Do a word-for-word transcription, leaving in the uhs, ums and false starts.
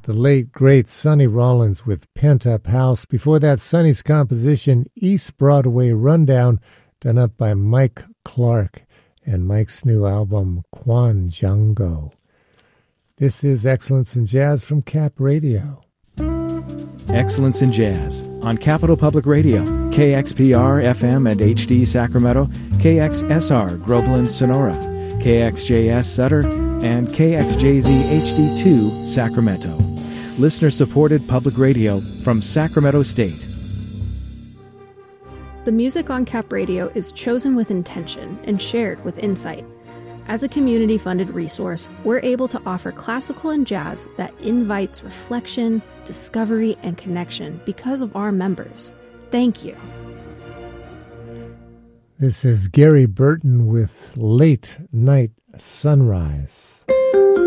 the late, great Sonny Rollins with Pent Up House. Before that, Sonny's composition, East Broadway Rundown, done up by Mike Clark, and Mike's new album, Quan Django. This is Excellence in Jazz from Cap Radio. Excellence in Jazz on Capital Public Radio, K X P R F M and H D Sacramento, K X S R Groveland Sonora, K X J S Sutter, and K X J Z H D two Sacramento. Listener-supported public radio from Sacramento State. The music on Cap Radio is chosen with intention and shared with insight. As a community-funded resource, we're able to offer classical and jazz that invites reflection, discovery, and connection because of our members. Thank you. This is Gary Burton with Late Night Sunrise.